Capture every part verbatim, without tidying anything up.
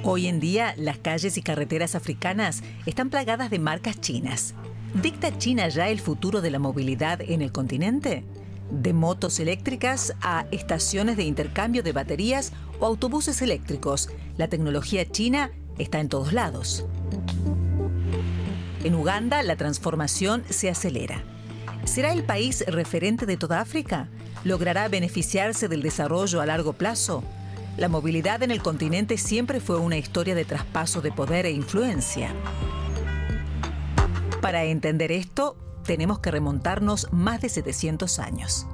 Hoy en día, las calles y carreteras africanas están plagadas de marcas chinas. ¿Dicta China ya el futuro de la movilidad en el continente? De motos eléctricas a estaciones de intercambio de baterías o autobuses eléctricos, la tecnología china está en todos lados. En Uganda, la transformación se acelera. ¿Será el país referente de toda África? ¿Logrará beneficiarse del desarrollo a largo plazo? La movilidad en el continente siempre fue una historia de traspaso de poder e influencia. Para entender esto, tenemos que remontarnos más de setecientos años.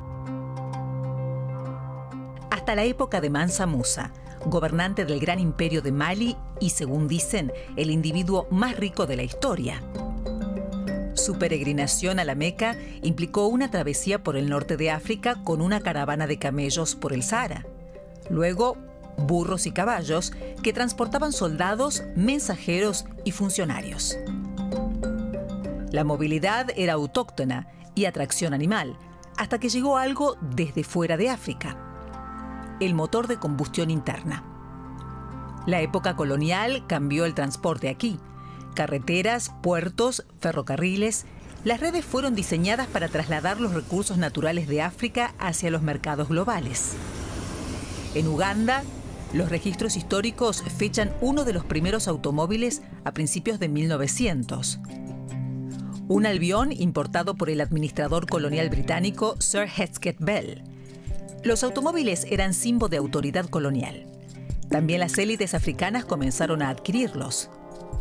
Hasta la época de Mansa Musa, gobernante del gran imperio de Mali y, según dicen, el individuo más rico de la historia. Su peregrinación a la Meca implicó una travesía por el norte de África con una caravana de camellos por el Sahara. Luego, burros y caballos que transportaban soldados, mensajeros y funcionarios. La movilidad era autóctona y atracción animal, hasta que llegó algo desde fuera de África: el motor de combustión interna. La época colonial cambió el transporte aquí. Carreteras, puertos, ferrocarriles. Las redes fueron diseñadas para trasladar los recursos naturales de África hacia los mercados globales. En Uganda, los registros históricos fechan uno de los primeros automóviles a principios de mil novecientos. Un Albion importado por el administrador colonial británico Sir Heathcote Bell. Los automóviles eran símbolo de autoridad colonial. También las élites africanas comenzaron a adquirirlos.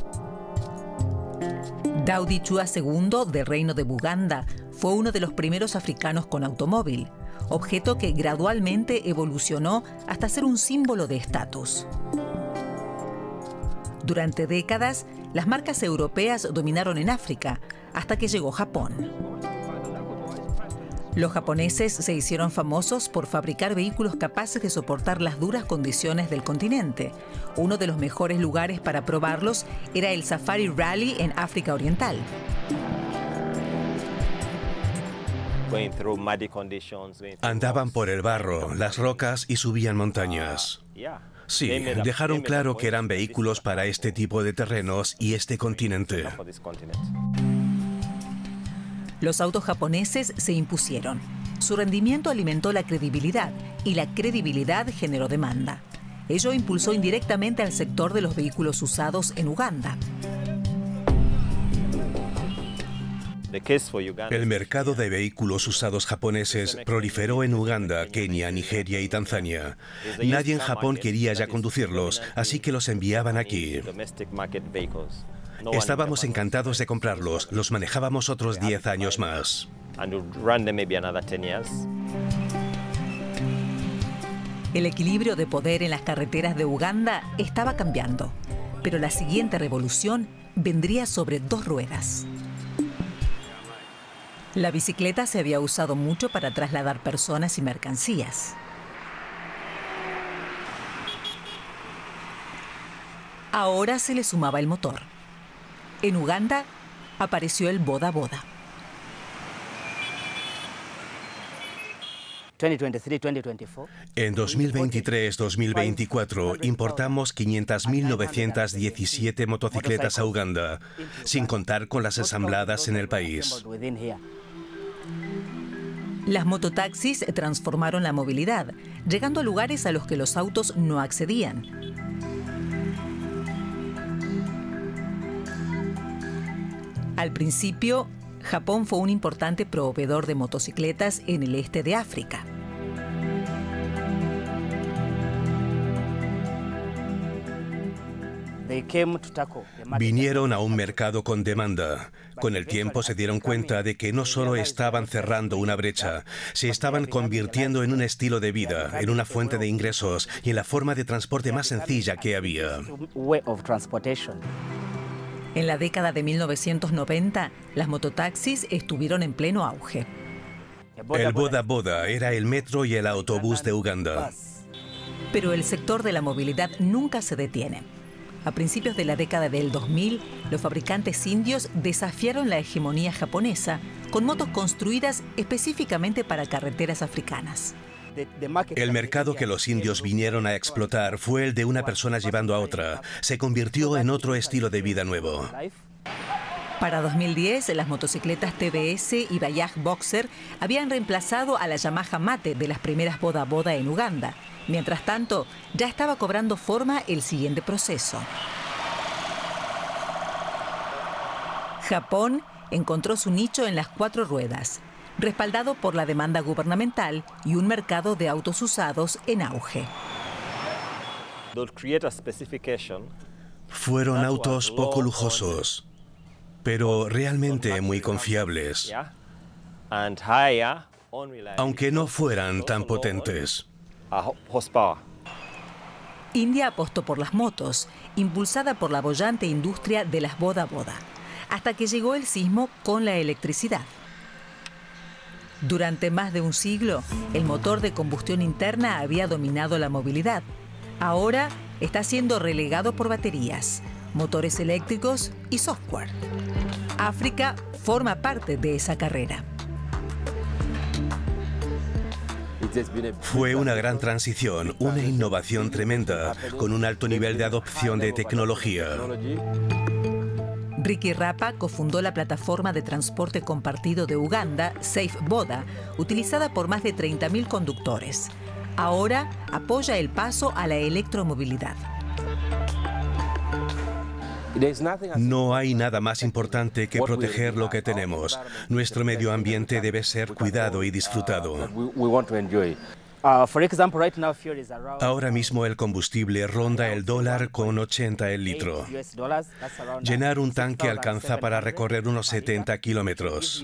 Daudi Chua segundo, del Reino de Buganda, fue uno de los primeros africanos con automóvil, objeto que gradualmente evolucionó hasta ser un símbolo de estatus. Durante décadas, las marcas europeas dominaron en África, hasta que llegó Japón. Los japoneses se hicieron famosos por fabricar vehículos capaces de soportar las duras condiciones del continente. Uno de los mejores lugares para probarlos era el Safari Rally en África Oriental. Andaban por el barro, las rocas y subían montañas. Sí, dejaron claro que eran vehículos para este tipo de terrenos y este continente. Los autos japoneses se impusieron. Su rendimiento alimentó la credibilidad y la credibilidad generó demanda. Ello impulsó indirectamente al sector de los vehículos usados en Uganda. El mercado de vehículos usados japoneses proliferó en Uganda, Kenia, Nigeria y Tanzania. Nadie en Japón quería ya conducirlos, así que los enviaban aquí. Estábamos encantados de comprarlos, los manejábamos otros diez años más. El equilibrio de poder en las carreteras de Uganda estaba cambiando, pero la siguiente revolución vendría sobre dos ruedas. La bicicleta se había usado mucho para trasladar personas y mercancías. Ahora se le sumaba el motor. En Uganda apareció el boda boda. En dos mil veintitrés dos mil veinticuatro importamos quinientas mil novecientas diecisiete motocicletas a Uganda, sin contar con las ensambladas en el país. Las mototaxis transformaron la movilidad, llegando a lugares a los que los autos no accedían. Al principio, Japón fue un importante proveedor de motocicletas en el este de África. Vinieron a un mercado con demanda. Con el tiempo se dieron cuenta de que no solo estaban cerrando una brecha, se estaban convirtiendo en un estilo de vida, en una fuente de ingresos y en la forma de transporte más sencilla que había. En la década de mil novecientos noventa, las mototaxis estuvieron en pleno auge. El boda boda era el metro y el autobús de Uganda. Pero el sector de la movilidad nunca se detiene. A principios de la década del dos mil, los fabricantes indios desafiaron la hegemonía japonesa con motos construidas específicamente para carreteras africanas. El mercado que los indios vinieron a explotar fue el de una persona llevando a otra. Se convirtió en otro estilo de vida nuevo. Para dos mil diez, las motocicletas T V S y Bajaj Boxer habían reemplazado a la Yamaha Mate de las primeras Boda Boda en Uganda. Mientras tanto, ya estaba cobrando forma el siguiente proceso. Japón encontró su nicho en las cuatro ruedas, respaldado por la demanda gubernamental y un mercado de autos usados en auge. Fueron autos poco lujosos, pero realmente muy confiables, aunque no fueran tan potentes. India apostó por las motos, impulsada por la boyante industria de las Boda Boda, hasta que llegó el sismo con la electricidad. Durante más de un siglo, el motor de combustión interna había dominado la movilidad. Ahora está siendo relegado por baterías, motores eléctricos y software. África forma parte de esa carrera. Fue una gran transición, una innovación tremenda, con un alto nivel de adopción de tecnología. Ricky Rapa cofundó la plataforma de transporte compartido de Uganda, Safe Boda, utilizada por más de treinta mil conductores. Ahora apoya el paso a la electromovilidad. No hay nada más importante que proteger lo que tenemos. Nuestro medio ambiente debe ser cuidado y disfrutado. Ahora mismo el combustible ronda el dólar con ochenta el litro. Llenar un tanque alcanza para recorrer unos setenta kilómetros.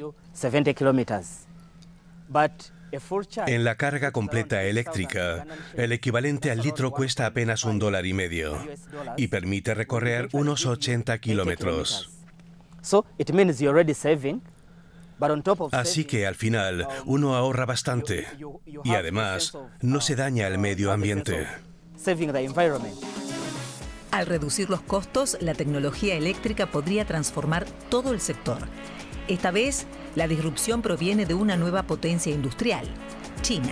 En la carga completa eléctrica, el equivalente al litro cuesta apenas un dólar y medio y permite recorrer unos ochenta kilómetros. Así que al final uno ahorra bastante y además no se daña el medio ambiente. Al reducir los costos, la tecnología eléctrica podría transformar todo el sector. Esta vez, la disrupción proviene de una nueva potencia industrial, China.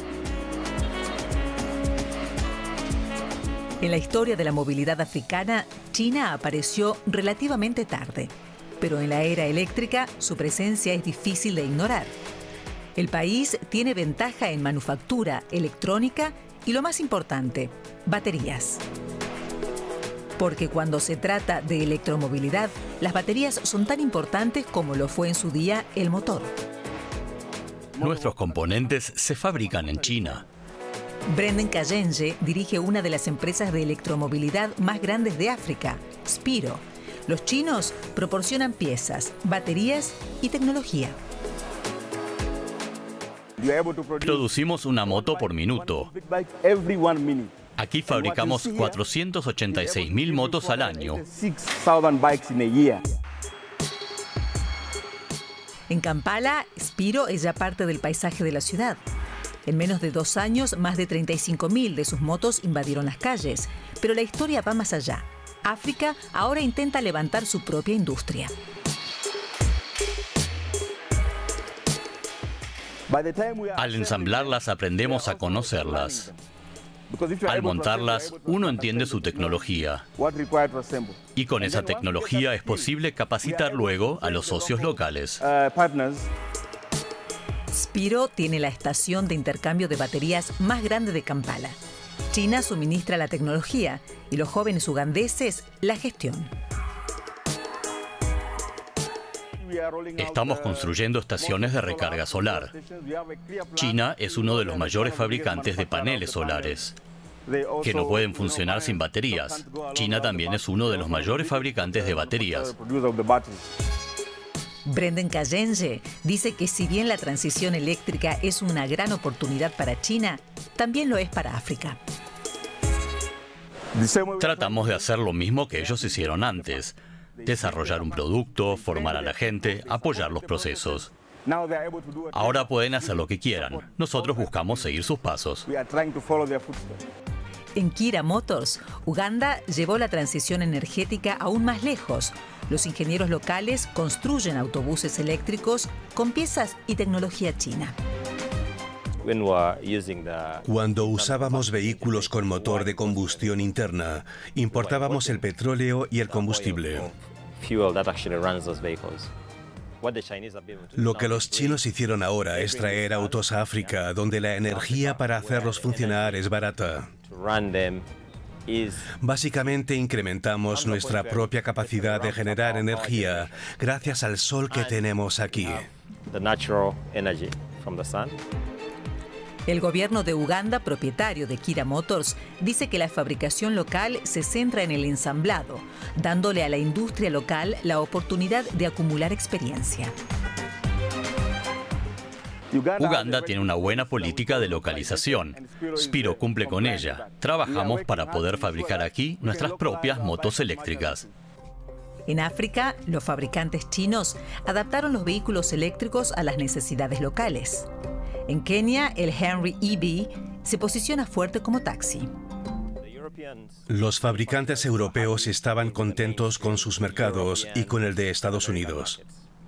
En la historia de la movilidad africana, China apareció relativamente tarde, pero en la era eléctrica su presencia es difícil de ignorar. El país tiene ventaja en manufactura, electrónica y, lo más importante, baterías. Porque cuando se trata de electromovilidad, las baterías son tan importantes como lo fue en su día el motor. Nuestros componentes se fabrican en China. Brendan Kayenje dirige una de las empresas de electromovilidad más grandes de África, Spiro. Los chinos proporcionan piezas, baterías y tecnología. Producimos una moto por minuto. Aquí fabricamos cuatrocientas ochenta y seis mil motos al año. En Kampala, Spiro es ya parte del paisaje de la ciudad. En menos de dos años, más de treinta y cinco mil de sus motos invadieron las calles. Pero la historia va más allá. África ahora intenta levantar su propia industria. Al ensamblarlas aprendemos a conocerlas. Al montarlas, uno entiende su tecnología. Y con esa tecnología es posible capacitar luego a los socios locales. Spiro tiene la estación de intercambio de baterías más grande de Kampala. China suministra la tecnología y los jóvenes ugandeses la gestión. Estamos construyendo estaciones de recarga solar. China es uno de los mayores fabricantes de paneles solares, que no pueden funcionar sin baterías. China también es uno de los mayores fabricantes de baterías. Brendan Kayenje dice que si bien la transición eléctrica es una gran oportunidad para China, también lo es para África. Tratamos de hacer lo mismo que ellos hicieron antes. Desarrollar un producto, formar a la gente, apoyar los procesos. Ahora pueden hacer lo que quieran. Nosotros buscamos seguir sus pasos. En Kira Motors, Uganda llevó la transición energética aún más lejos. Los ingenieros locales construyen autobuses eléctricos con piezas y tecnología china. Cuando usábamos vehículos con motor de combustión interna, importábamos el petróleo y el combustible. Lo que los chinos hicieron ahora es traer autos a África, donde la energía para hacerlos funcionar es barata. Básicamente incrementamos nuestra propia capacidad de generar energía gracias al sol que tenemos aquí. El gobierno de Uganda, propietario de Kira Motors, dice que la fabricación local se centra en el ensamblado, dándole a la industria local la oportunidad de acumular experiencia. Uganda tiene una buena política de localización. Spiro cumple con ella. Trabajamos para poder fabricar aquí nuestras propias motos eléctricas. En África, los fabricantes chinos adaptaron los vehículos eléctricos a las necesidades locales. En Kenia, el Henry E V se posiciona fuerte como taxi. Los fabricantes europeos estaban contentos con sus mercados y con el de Estados Unidos.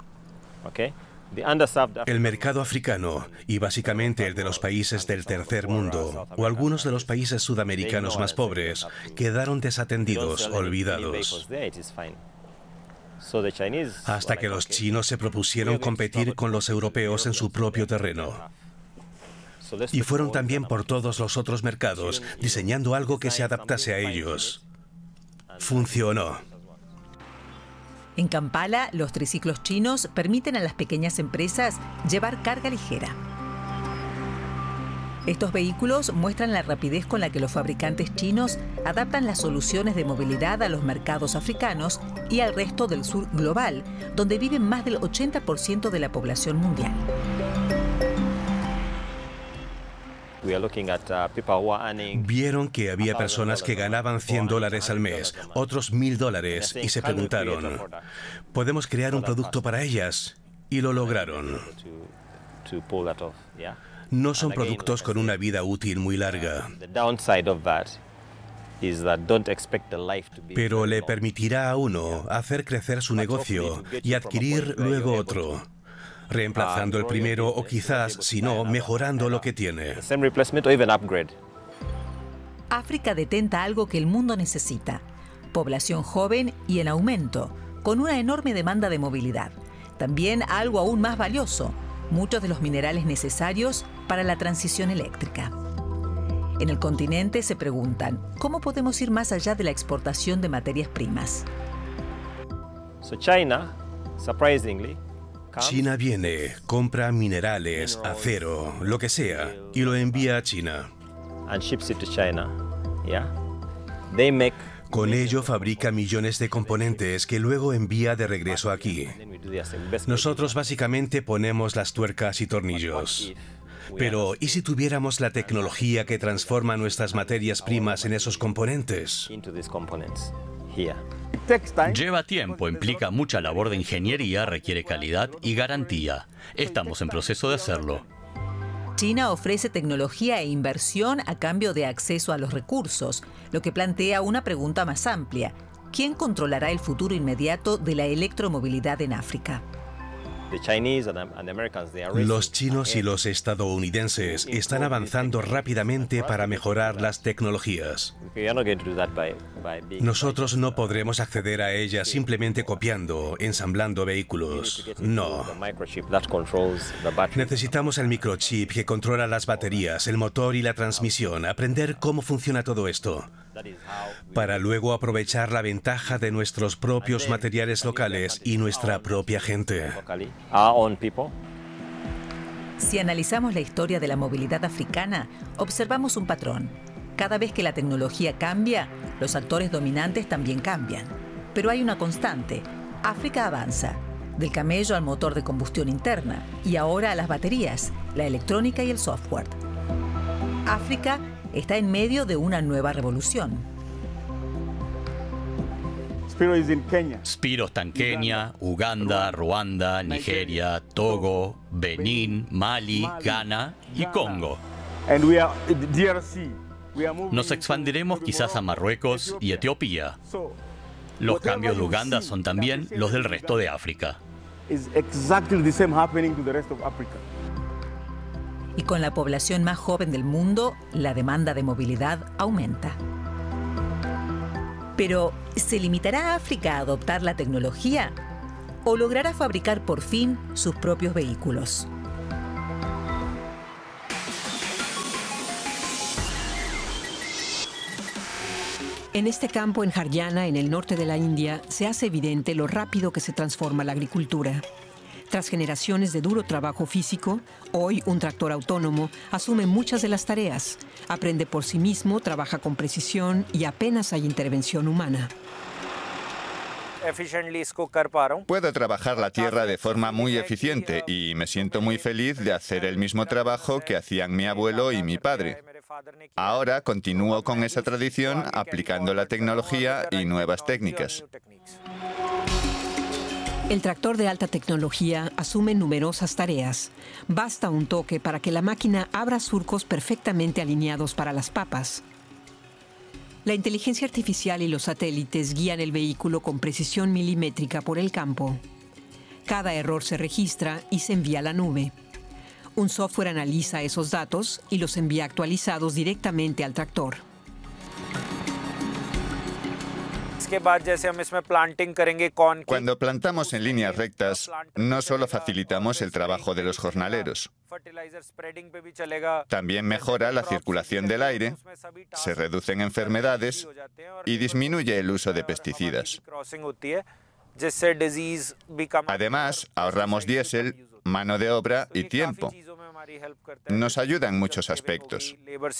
El mercado africano, y básicamente el de los países del tercer mundo, o algunos de los países sudamericanos más pobres, quedaron desatendidos, olvidados. Hasta que los chinos se propusieron competir con los europeos en su propio terreno. Y fueron también por todos los otros mercados, diseñando algo que se adaptase a ellos. Funcionó. En Kampala, los triciclos chinos permiten a las pequeñas empresas llevar carga ligera. Estos vehículos muestran la rapidez con la que los fabricantes chinos adaptan las soluciones de movilidad a los mercados africanos y al resto del sur global, donde viven más del ochenta por ciento de la población mundial. Vieron que había personas que ganaban cien dólares al mes, otros mil dólares, y se preguntaron, ¿podemos crear un producto para ellas? Y lo lograron. No son productos con una vida útil muy larga, pero le permitirá a uno hacer crecer su negocio y adquirir luego otro, reemplazando el primero o quizás, si no, mejorando lo que tiene. África detenta algo que el mundo necesita: población joven y en aumento, con una enorme demanda de movilidad. También algo aún más valioso: muchos de los minerales necesarios para la transición eléctrica. En el continente se preguntan, ¿cómo podemos ir más allá de la exportación de materias primas? China viene, compra minerales, acero, lo que sea, y lo envía a China. Con ello fabrica millones de componentes que luego envía de regreso aquí. Nosotros básicamente ponemos las tuercas y tornillos. Pero, ¿y si tuviéramos la tecnología que transforma nuestras materias primas en esos componentes? Lleva tiempo, implica mucha labor de ingeniería, requiere calidad y garantía. Estamos en proceso de hacerlo. China ofrece tecnología e inversión a cambio de acceso a los recursos, lo que plantea una pregunta más amplia: ¿quién controlará el futuro inmediato de la electromovilidad en África? Los chinos y los estadounidenses están avanzando rápidamente para mejorar las tecnologías. Nosotros no podremos acceder a ellas simplemente copiando, ensamblando vehículos. No. Necesitamos el microchip que controla las baterías, el motor y la transmisión, aprender cómo funciona todo esto, para luego aprovechar la ventaja de nuestros propios materiales locales y nuestra propia gente. Si analizamos la historia de la movilidad africana, observamos un patrón. Cada vez que la tecnología cambia, los actores dominantes también cambian. Pero hay una constante: África avanza, del camello al motor de combustión interna y ahora a las baterías, la electrónica y el software. África está en medio de una nueva revolución. Spiro está en Kenia, Uganda, Ruanda, Nigeria, Togo, Benín, Mali, Ghana y Congo. Nos expandiremos quizás a Marruecos y Etiopía. Los cambios de Uganda son también los del resto de África. Y con la población más joven del mundo, la demanda de movilidad aumenta. Pero, ¿se limitará África a adoptar la tecnología? ¿O logrará fabricar por fin sus propios vehículos? En este campo en Haryana, en el norte de la India, se hace evidente lo rápido que se transforma la agricultura. Tras generaciones de duro trabajo físico, hoy un tractor autónomo asume muchas de las tareas, aprende por sí mismo, trabaja con precisión y apenas hay intervención humana. Puedo trabajar la tierra de forma muy eficiente y me siento muy feliz de hacer el mismo trabajo que hacían mi abuelo y mi padre. Ahora continúo con esa tradición aplicando la tecnología y nuevas técnicas. El tractor de alta tecnología asume numerosas tareas. Basta un toque para que la máquina abra surcos perfectamente alineados para las papas. La inteligencia artificial y los satélites guían el vehículo con precisión milimétrica por el campo. Cada error se registra y se envía a la nube. Un software analiza esos datos y los envía actualizados directamente al tractor. Cuando plantamos en líneas rectas, no solo facilitamos el trabajo de los jornaleros, también mejora la circulación del aire, se reducen enfermedades y disminuye el uso de pesticidas. Además, ahorramos diésel, mano de obra y tiempo. Nos ayuda en muchos aspectos.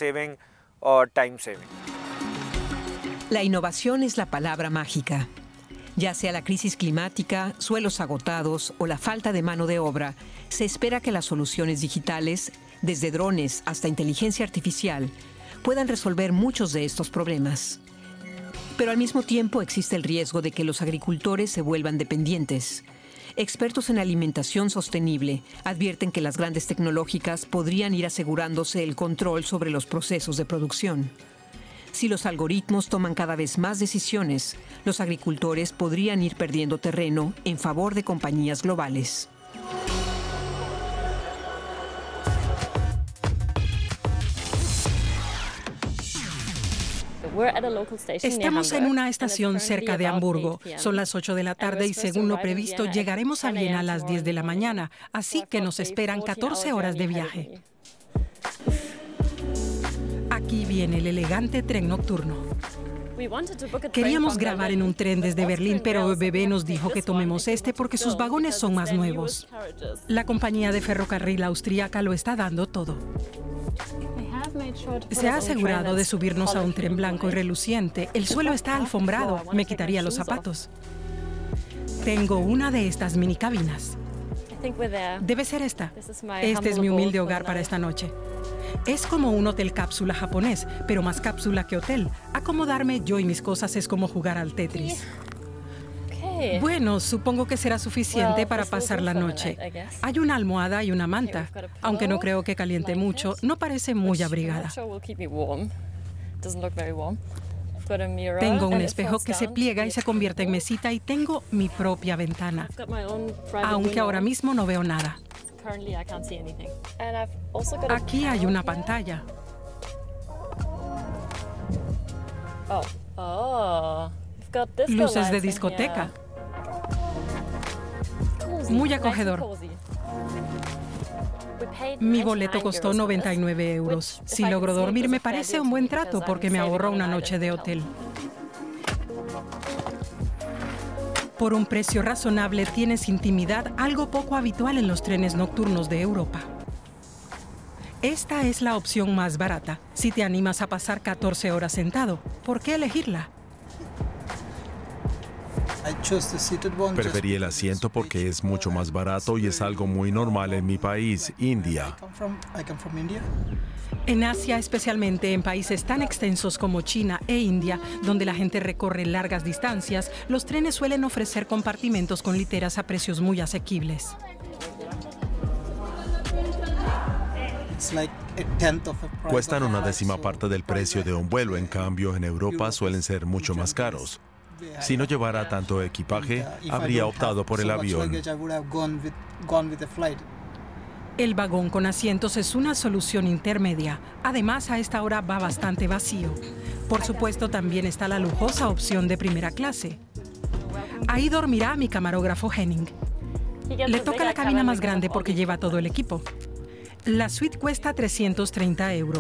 La innovación es la palabra mágica. Ya sea la crisis climática, suelos agotados o la falta de mano de obra, se espera que las soluciones digitales, desde drones hasta inteligencia artificial, puedan resolver muchos de estos problemas. Pero al mismo tiempo existe el riesgo de que los agricultores se vuelvan dependientes. Expertos en alimentación sostenible advierten que las grandes tecnológicas podrían ir asegurándose el control sobre los procesos de producción. Si los algoritmos toman cada vez más decisiones, los agricultores podrían ir perdiendo terreno en favor de compañías globales. Estamos en una estación cerca de Hamburgo. Son las ocho de la tarde y según lo previsto llegaremos a Viena a las diez de la mañana, así que nos esperan catorce horas de viaje. Aquí viene el elegante tren nocturno. Queríamos grabar en un tren desde Berlín, pero Bebé nos dijo que tomemos este porque sus vagones son más nuevos. La compañía de ferrocarril austríaca lo está dando todo. Se ha asegurado de subirnos a un tren blanco y reluciente. El suelo está alfombrado. Me quitaría los zapatos. Tengo una de estas mini cabinas. Debe ser esta. Este es mi humilde hogar para esta noche. Es como un hotel cápsula japonés, pero más cápsula que hotel. Acomodarme yo y mis cosas es como jugar al Tetris. Bueno, supongo que será suficiente para pasar la noche. Hay una almohada y una manta. Aunque no creo que caliente mucho, no parece muy abrigada. Tengo un espejo que se pliega y se convierte en mesita y tengo mi propia ventana, aunque ahora mismo no veo nada. Aquí hay una pantalla. Luces de discoteca. Muy acogedor. Mi boleto costó noventa y nueve euros. Si logro dormir, me parece un buen trato porque me ahorro una noche de hotel. Por un precio razonable tienes intimidad, algo poco habitual en los trenes nocturnos de Europa. Esta es la opción más barata. Si te animas a pasar catorce horas sentado, ¿por qué elegirla? Preferí el asiento porque es mucho más barato y es algo muy normal en mi país, India. En Asia, especialmente en países tan extensos como China e India, donde la gente recorre largas distancias, los trenes suelen ofrecer compartimentos con literas a precios muy asequibles. Cuestan una décima parte del precio de un vuelo, en cambio en Europa suelen ser mucho más caros. Si no llevara tanto equipaje, habría optado por el avión. El vagón con asientos es una solución intermedia. Además, a esta hora va bastante vacío. Por supuesto, también está la lujosa opción de primera clase. Ahí dormirá mi camarógrafo Henning. Le toca la cabina más grande porque lleva todo el equipo. La suite cuesta trescientos treinta euros.